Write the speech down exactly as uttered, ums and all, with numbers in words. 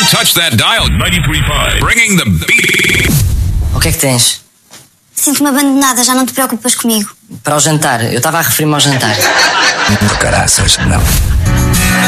Don't touch that dial. ninety-three point five. Bringing the beat. O que é que tens? Sinto-me abandonada, já não te preocupas comigo. Para o jantar, eu estava a referir-me ao jantar. Por caraças, não.